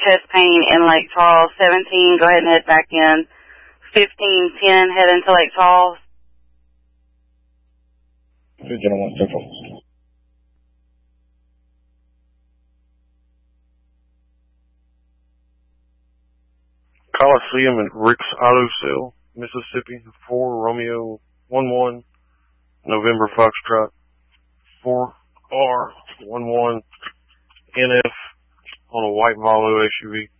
chest pain in Lake Charles. 17, go ahead and head back in. 1510, head into Lake Charles. Gentleman Central. Coliseum and Rick's Auto Sale, Mississippi, 4 Romeo 11, November Foxtrot, 4R11 NF on a white Volvo SUV.